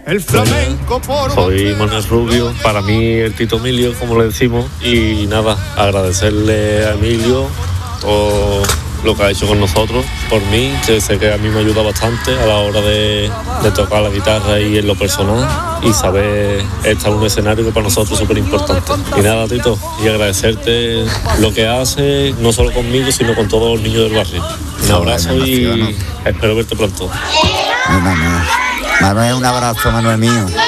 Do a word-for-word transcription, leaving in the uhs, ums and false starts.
el flamenco por Soy Manuel Rubio, para mí el Tito Emilio, como le decimos, y nada, agradecerle a Emilio todo lo que ha hecho con nosotros, por mí, que sé que a mí me ayuda bastante a la hora de, de tocar la guitarra y en lo personal, y saber estar en un escenario que para nosotros es súper importante. Y nada, Tito, y agradecerte lo que hace, no solo conmigo, sino con todos los niños del barrio. Un abrazo y espero verte pronto. Manuel, Manuel, un abrazo, Manuel mío.